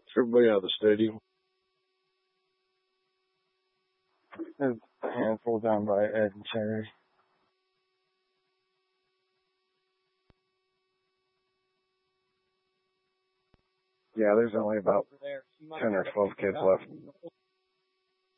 Everybody out of the stadium. There's a handful down by Ed and Cherry. Yeah, there's only about 10 or 12 kids left.